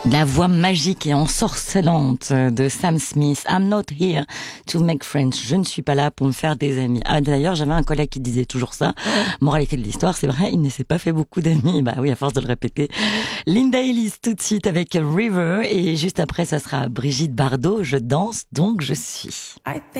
La voix magique et ensorcelante de Sam Smith. I'm not here to make friends. Je ne suis pas là pour me faire des amis. Ah, d'ailleurs, j'avais un collègue qui disait toujours ça. Moralité de l'histoire, c'est vrai, il ne s'est pas fait beaucoup d'amis. Bah oui, à force de le répéter. Linda Ellis tout de suite avec River. Et juste après, ça sera Brigitte Bardot. Je danse, donc je suis.